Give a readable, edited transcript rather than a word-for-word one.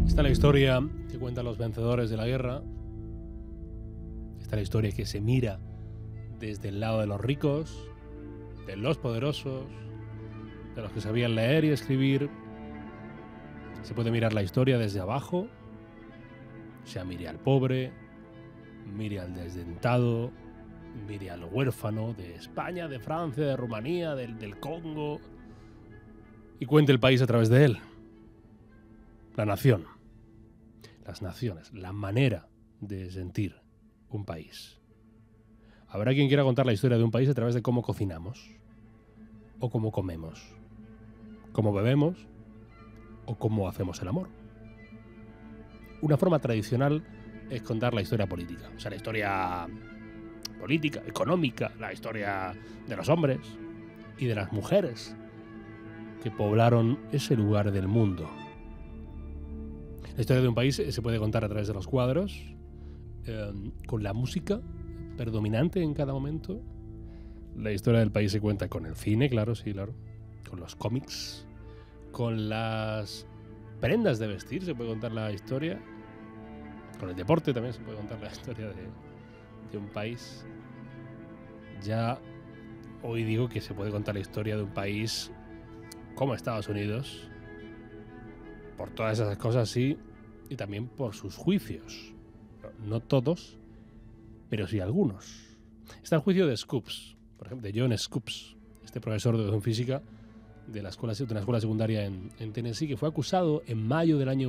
Está la historia que cuentan los vencedores de la guerra. Está la historia que se mira desde el lado de los ricos, de los poderosos, de los que sabían leer y escribir. Se puede mirar la historia desde abajo. O sea, mire al pobre, mire al desdentado, mire al huérfano de España, de Francia, de Rumanía, del Congo, y cuente el país a través de él. La nación, las naciones, la manera de sentir un país. Habrá quien quiera contar la historia de un país a través de cómo cocinamos, o cómo comemos, cómo bebemos, o cómo hacemos el amor. Una forma tradicional es contar la historia política, o sea, la historia política, económica, la historia de los hombres y de las mujeres que poblaron ese lugar del mundo. La historia de un país se puede contar a través de los cuadros, con la música predominante en cada momento. La historia del país se cuenta con el cine, claro, sí, claro, con los cómics, con las prendas de vestir se puede contar la historia, con el deporte también se puede contar la historia de un país. Ya hoy digo que se puede contar la historia de un país como Estados Unidos, por todas esas cosas sí, y también por sus juicios. No todos, pero sí algunos. Está el juicio de Scopes, por ejemplo, de John Scopes, este profesor de educación física de una escuela secundaria en Tennessee, que fue acusado en mayo del año